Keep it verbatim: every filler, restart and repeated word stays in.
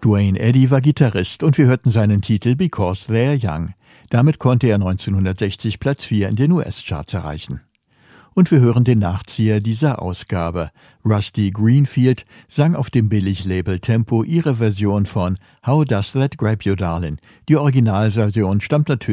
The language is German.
Duane Eddy war Gitarrist und wir hörten seinen Titel Because They're Young. Damit konnte er neunzehnhundertsechzig Platz vier in den U S-Charts erreichen. Und wir hören den Nachzieher dieser Ausgabe. Rusty Greenfield sang auf dem Billig-Label Tempo ihre Version von How Does That Grab You Darlin'? Die Originalversion stammt natürlich